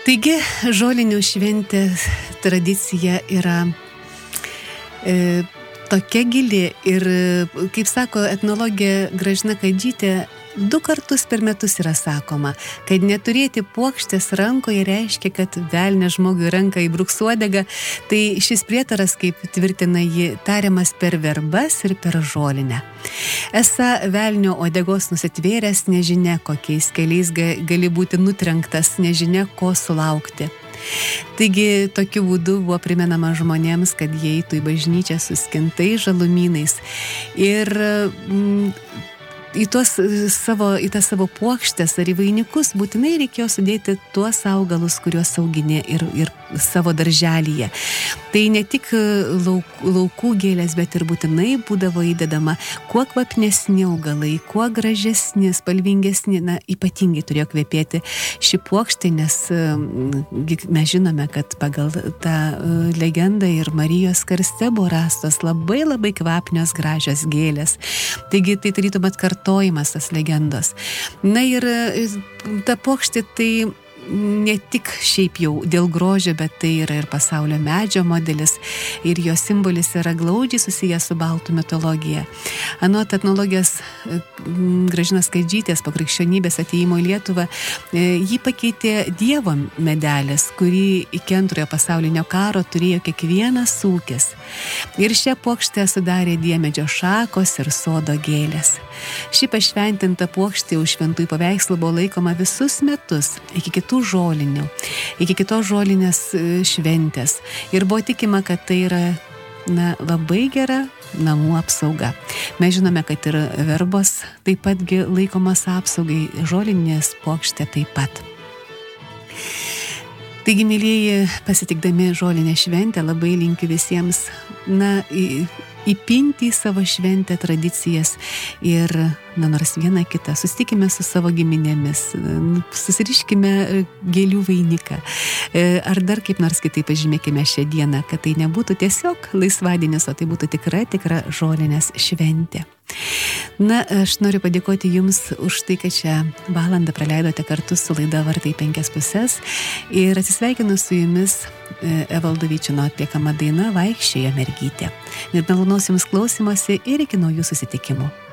Taigi, žolinių šventės tradicija yra tokia gili ir, kaip sako etnologė Gražina Kadžytė, 2 kartus per metus yra sakoma, kad neturėti puokštės rankoje reiškia, kad velnias žmogui ranką įbruks uodegą. Tai šis prietaras, kaip tvirtina ji, tariamas per verbas ir per žolinę. Esą velnio uodegos nusitvėręs, nežinia kokiais keliais gali būti nutrenktas, nežinia ko sulaukti. Taigi, tokiu būdu buvo primenama žmonėms, kad jie eitų į bažnyčią su skintais žalumynais ir į tas savo puokštes ar į vainikus būtinai reikėjo sudėti tuos augalus, kuriuos auginė ir savo darželyje. Tai ne tik laukų gėlės, bet ir būtinai būdavo įdedama kuo kvapnesni augalai, kuo gražesni, spalvingesni, ypatingai turėjo kvepėti ši puokštė, nes mes žinome, kad pagal tą legendą ir Marijos karste buvo rastos labai labai kvapnios gražios gėlės. Taigi tai tarytum atkartojimas tas legendos. Na ir ta puokštė tai ne tik šiaip jau dėl grožio, bet tai yra ir pasaulio medžio modelis ir jo simbolis yra glaudžiai susijęs su baltų mitologija. Anot etnologijos Gražinos Kadžytės po krikščionybės atėjimo į Lietuvą jį pakeitė Dievo medelis, kurį iki Antrojo pasaulinio karo turėjo kiekvienas ūkis. Ir šią puokštę sudarė diemedžio šakos ir sodo gėlės. Ši pašventinta puokštė už šventųjų paveikslų buvo laikoma visus metus iki kitų žolinių, iki kitos žolinės šventės. Ir buvo tikima, kad tai yra labai gera namų apsauga. Mes žinome, kad ir verbos taip patgi laikomas apsaugai, žolinės puokštė taip pat. Taigi, mylieji, pasitikdami žolinę šventę, labai linkiu visiems įpinti į savo šventę tradicijas ir nors vieną kitą, susitikime su savo giminėmis, susiriškime gėlių vainiką, ar dar kaip nors kitaip pažymėkime šią dieną, kad tai nebūtų tiesiog laisvadienis, o tai būtų tikra žolinės šventė. Aš noriu padėkoti Jums už tai, kad šią valandą praleidote kartu su laida Vartai 5 pusės ir atsisveikinu su Jumis Evaldo Vyčino atliekama daina Vaikščiojo mergytė. Ir malonaus Jums klausymosi ir iki naujų susitikimų.